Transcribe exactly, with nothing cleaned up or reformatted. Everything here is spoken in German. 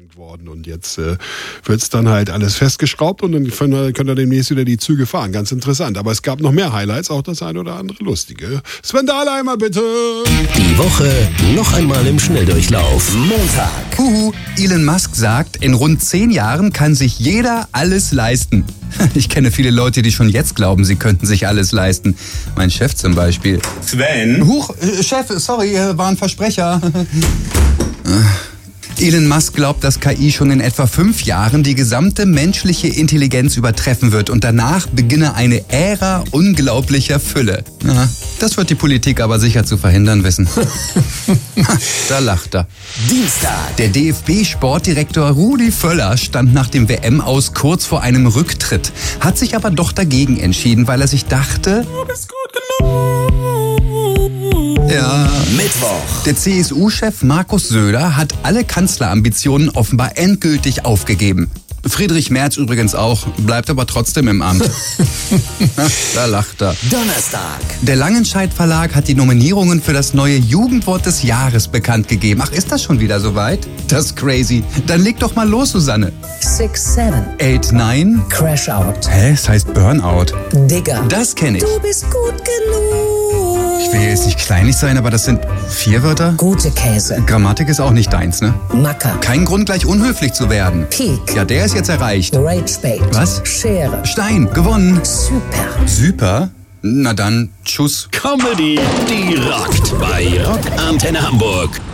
geschenkt worden und jetzt äh, wird es dann halt alles festgeschraubt und dann können wir, können wir demnächst wieder die Züge fahren. Ganz interessant. Aber es gab noch mehr Highlights, auch das eine oder andere lustige. Sven Dahlheimer, bitte! Die Woche noch einmal im Schnelldurchlauf. Montag. Huhu, Elon Musk sagt, in rund zehn Jahren kann sich jeder alles leisten. Ich kenne viele Leute, die schon jetzt glauben, sie könnten sich alles leisten. Mein Chef zum Beispiel. Sven? Huch, äh, Chef, sorry, äh, war ein Versprecher. Elon Musk glaubt, dass K I schon in etwa fünf Jahren die gesamte menschliche Intelligenz übertreffen wird und danach beginne eine Ära unglaublicher Fülle. Ja, das wird die Politik aber sicher zu verhindern wissen. Da lacht er. Dienstag. Der D F B-Sportdirektor Rudi Völler stand nach dem W M-Aus kurz vor einem Rücktritt, hat sich aber doch dagegen entschieden, weil er sich dachte, du bist gut genug. Ja. Mittwoch. Der C S U-Chef Markus Söder hat alle Kanzlerambitionen offenbar endgültig aufgegeben. Friedrich Merz übrigens auch, bleibt aber trotzdem im Amt. Da lacht er. Donnerstag. Der Langenscheidt Verlag hat die Nominierungen für das neue Jugendwort des Jahres bekannt gegeben. Ach, ist das schon wieder soweit? Das ist crazy. Dann leg doch mal los, Susanne. Six, seven. Eight, nine. Crash out. Hä? Es heißt Burnout. Digger. Das kenne ich. Du bist gut genug. Ich will jetzt nicht kleinlich sein, aber das sind vier Wörter. Gute Käse. Grammatik ist auch nicht deins, ne? Macker. Kein Grund, gleich unhöflich zu werden. Peak. Ja, der ist jetzt erreicht. Rage Bait. Was? Schere. Stein, gewonnen. Super. Super? Na dann, tschüss. Comedy, die rockt bei Rock Antenne Hamburg.